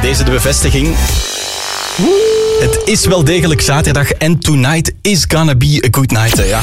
Deze de bevestiging. Het is wel degelijk zaterdag en tonight is gonna be a good night. Ja.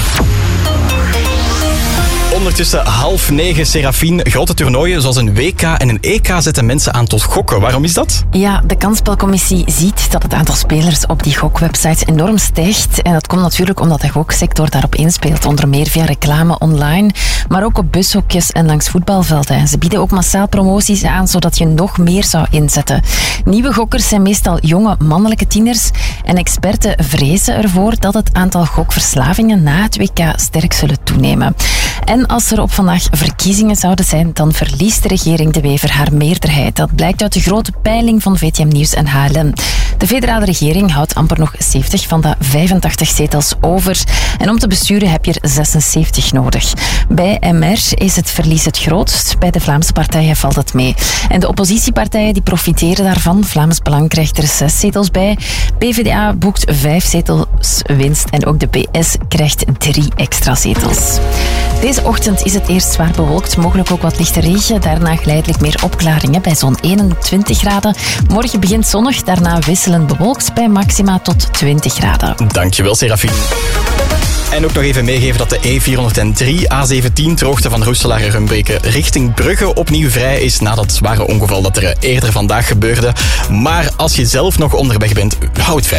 Ondertussen 8:30, Serafine. Grote toernooien zoals een WK en een EK zetten mensen aan tot gokken. Waarom is dat? Ja, de kansspelcommissie ziet dat het aantal spelers op die gokwebsites enorm stijgt. En dat komt natuurlijk omdat de goksector daarop inspeelt. Onder meer via reclame online, maar ook op bushokjes en langs voetbalvelden. Ze bieden ook massaal promoties aan, zodat je nog meer zou inzetten. Nieuwe gokkers zijn meestal jonge mannelijke tieners. En experten vrezen ervoor dat het aantal gokverslavingen na het WK sterk zullen toenemen. En als er op vandaag verkiezingen zouden zijn, dan verliest de regering De Wever haar meerderheid. Dat blijkt uit de grote peiling van VTM Nieuws en HLN. De federale regering houdt amper nog 70 van de 85 zetels over. En om te besturen heb je er 76 nodig. Bij MR is het verlies het grootst. Bij de Vlaamse partijen valt het mee. En de oppositiepartijen die profiteren daarvan. Vlaams Belang krijgt er 6 zetels bij. PvdA boekt 5 zetels winst. En ook de PS krijgt 3 extra zetels. Deze ochtend is het eerst zwaar bewolkt, mogelijk ook wat lichte regen. Daarna geleidelijk meer opklaringen bij zo'n 21 graden. Morgen begint zonnig, daarna wisselend bewolkt bij maxima tot 20 graden. Dankjewel, Serafine. En ook nog even meegeven dat de E403 A17 ter hoogte van Roeselaar en Rumbreke richting Brugge opnieuw vrij is na dat zware ongeval dat er eerder vandaag gebeurde. Maar als je zelf nog onderweg bent, houd veilig.